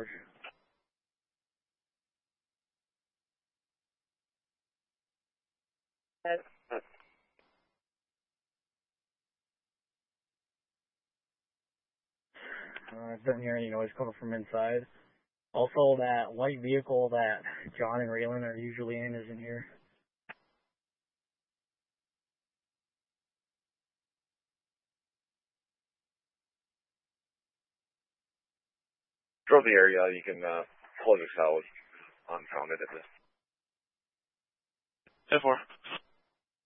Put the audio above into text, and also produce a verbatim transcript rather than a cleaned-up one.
Uh, I didn't hear any noise coming from inside. Also, that white vehicle that John and Raylan are usually in isn't here. Drove the area. You can uh, pull this out unfounded at this. ten four.